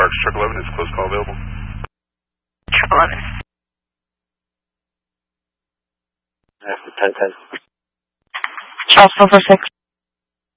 Sparks, Truck 11, is close call available? Truck 11. After 1010. Charles 446.